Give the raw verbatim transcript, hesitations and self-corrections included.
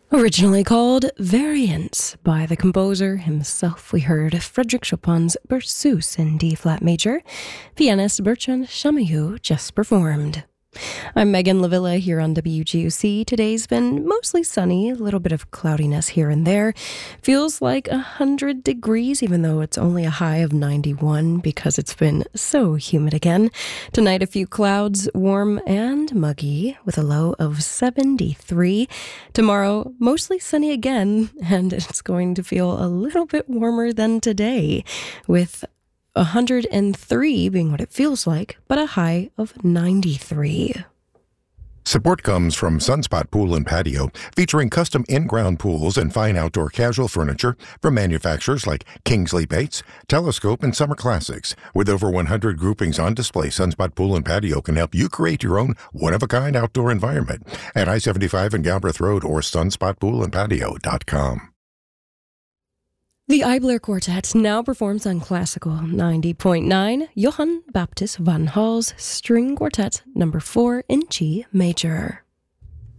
Originally called Variants by the composer himself, we heard Frédéric Chopin's Berceuse in D-flat major. Pianist Bertrand Chamayou just performed. I'm Megan Lavilla here on W G U C. Today's been mostly sunny, a little bit of cloudiness here and there. Feels like one hundred degrees, even though it's only a high of ninety-one because it's been so humid again. Tonight, a few clouds, warm and muggy with a low of seventy-three. Tomorrow, mostly sunny again, and it's going to feel a little bit warmer than today with one hundred three being what it feels like, but a high of ninety-three. Support comes from Sunspot Pool and Patio, featuring custom in-ground pools and fine outdoor casual furniture from manufacturers like Kingsley Bates, Telescope, and Summer Classics. With over one hundred groupings on display, Sunspot Pool and Patio can help you create your own one-of-a-kind outdoor environment at I seventy-five and Galbraith Road or sunspot pool and patio dot com. The Eibler Quartet now performs on Classical ninety point nine, Johann Baptist van Hal's String Quartet number four in G major.